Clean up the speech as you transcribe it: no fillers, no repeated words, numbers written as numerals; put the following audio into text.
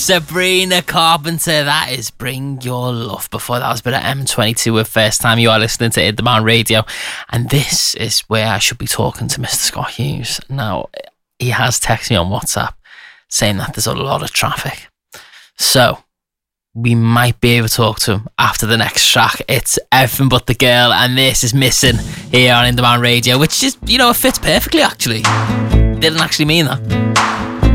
Sabrina Carpenter, that is Bring Your Love. Before that was a bit of M22 with First Time. You are listening to In Demand Radio, and this is where I should be talking to Mr. Scott Hughes. Now, he has texted me on WhatsApp saying that there's a lot of traffic, so we might be able to talk to him after the next track. It's Everything But The Girl, and this is Missing here on In Demand Radio, which is, it fits perfectly actually. Didn't actually mean that.